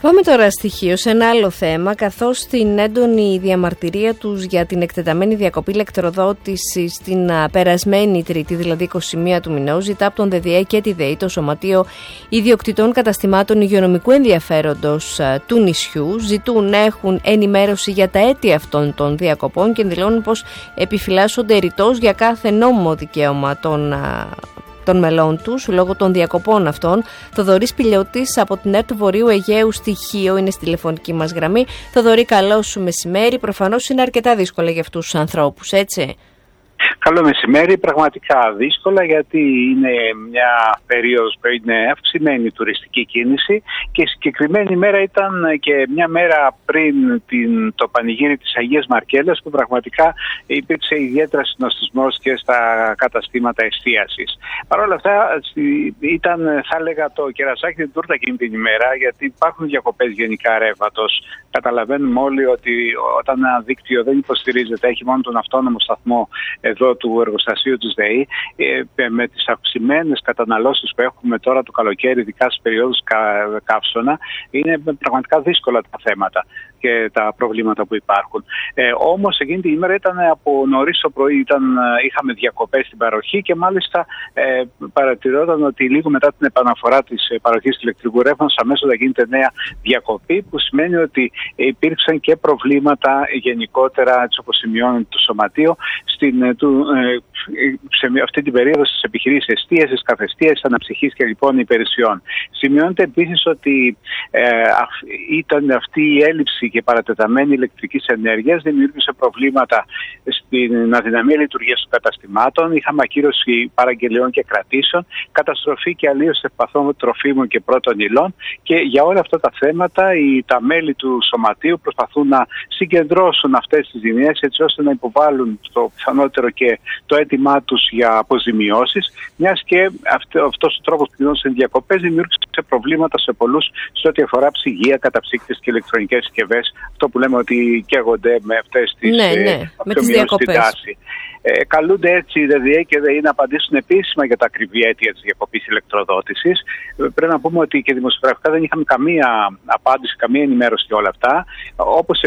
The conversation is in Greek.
Πάμε τώρα στοιχείο σε ένα άλλο θέμα, καθώς στην έντονη διαμαρτυρία τους για την εκτεταμένη διακοπή ηλεκτροδότησης την περασμένη Τρίτη, δηλαδή 21 του μηνός, ζητά από τον ΔΔΕ και τη ΔΕΗ, το Σωματείο Ιδιοκτητών Καταστημάτων Υγειονομικού Ενδιαφέροντος του νησιού, ζητούν να έχουν ενημέρωση για τα αίτια αυτών των διακοπών και δηλώνουν πως επιφυλάσσονται ρητός για κάθε νόμιμο δικαίωμα των μελών τους λόγω των διακοπών αυτών. Θοδωρής Πηλιώτης από την ΕΡΤ Βορείου Αιγαίου στοιχείο είναι στη τηλεφωνική μας γραμμή. Θοδωρή, καλό σου μεσημέρι. Προφανώς είναι αρκετά δύσκολα για αυτούς τους ανθρώπους, έτσι? Καλό μεσημέρι. Πραγματικά δύσκολα, γιατί είναι μια περίοδος που είναι αυξημένη τουριστική κίνηση και η συγκεκριμένη μέρα ήταν και μια μέρα πριν το πανηγύρι της Αγίας Μαρκέλας, που πραγματικά υπήρξε ιδιαίτερα συνοστισμός και στα καταστήματα εστίασης. Παρ' όλα αυτά ήταν, θα έλεγα, το κερασάκι την τούρτα εκείνη την ημέρα, γιατί υπάρχουν διακοπές γενικά ρεύματος. Καταλαβαίνουμε όλοι ότι όταν ένα δίκτυο δεν υποστηρίζεται, έχει μόνο τον αυτόνομο σταθμό εδώ του εργοστασίου της ΔΕΗ, με τις αυξημένες καταναλώσεις που έχουμε τώρα το καλοκαίρι, ειδικά στις περιόδους καύσωνα, είναι πραγματικά δύσκολα τα θέματα και τα προβλήματα που υπάρχουν. Όμως εκείνη την ημέρα ήταν από νωρίς το πρωί, είχαμε διακοπές στην παροχή και μάλιστα παρατηρόταν ότι λίγο μετά την επαναφορά της παροχής του ηλεκτρικού ρεύματος αμέσως θα γίνεται νέα διακοπή, που σημαίνει ότι υπήρξαν και προβλήματα γενικότερα, έτσι όπως σημειώνει το Σωματείο, σε αυτή την περίοδο στις επιχειρήσεις εστίασης, καφεστίασης, αναψυχής και λοιπόν υπηρεσιών. Σημειώνεται επίσης ότι ήταν αυτή η έλλειψη και παρατεταμένη ηλεκτρικής ενέργειας δημιούργησε προβλήματα στην αδυναμία λειτουργίας των καταστημάτων. Είχαμε ακύρωση παραγγελιών και κρατήσεων, καταστροφή και αλλίωση ευπαθών τροφίμων και πρώτων υλών, και για όλα αυτά τα θέματα τα μέλη του Σωματείου προσπαθούν να συγκεντρώσουν αυτές τις ζημιές, έτσι ώστε να υποβάλουν το πιθανότερο και το αίτημά τους για αποζημιώσεις, μιας και αυτός ο τρόπος που γινόντουσαν διακοπές δημιούργησε προβλήματα σε πολλούς σε ό,τι αφορά ψυγεία, καταψύκτες και ηλεκτρονικές συσκευές. Αυτό που λέμε ότι καίγονται με αυτές τις αυξομοιώσεις στην τάση. Καλούνται έτσι η ΔΔΕ και ΔΕΗ να απαντήσουν επίσημα για τα ακριβή αίτια της διακοπής ηλεκτροδότησης. Πρέπει να πούμε ότι και δημοσιογραφικά δεν είχαμε καμία απάντηση, καμία ενημέρωση για όλα αυτά. Όπως